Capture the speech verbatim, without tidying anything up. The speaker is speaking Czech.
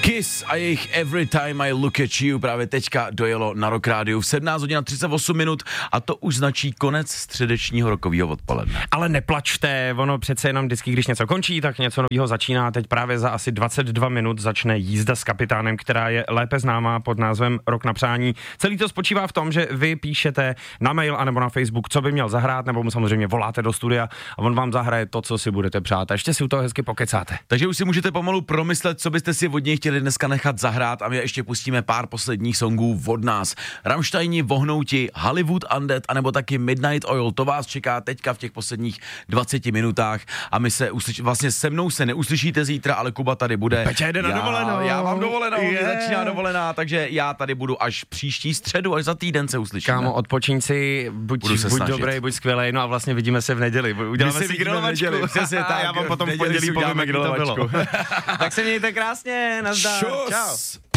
Kiss a jejich Every Time I Look at You právě teďka dojelo na Rock Rádiu v sedmnáct hodin a třicet osm minut a to už značí konec středečního rokového odpoledne. Ale neplačte, ono přece jenom vždycky, když něco končí, tak něco nového začíná. Teď právě za asi dvacet dva minut začne jízda s kapitánem, která je lépe známá pod názvem Rok na přání. Celý to spočívá v tom, že vy píšete na mail anebo na Facebook, co by měl zahrát, nebo mu samozřejmě voláte do studia a on vám zahraje to, co si budete přát. A ještě si u toho hezky pokecáte. Takže už si můžete pomalu promyslet, co byste si od něj chtěli dneska nechat zahrát a my ještě pustíme pár posledních songů od nás. Rammsteini, Vohnouti, Hollywood Undead anebo taky Midnight Oil, to vás čeká teďka v těch posledních dvaceti minutách a my se uslyš, vlastně se mnou se neuslyšíte zítra, ale Kuba tady bude. Peťa jde na já, dovolenou. Já mám dovolenou, yeah. mě začíná dovolená, takže já tady budu až příští středu, až za týden se uslyšíme. Kámo, odpočiň si, buď, buď dobrý, buď skvělej, no a vlastně vidíme se v neděli. Uděláme si grilovačku. Přesně tak. Já vám potom v pondělí povíme, kdy to bylo. Tak se mějte krásně, nazdar. Čau.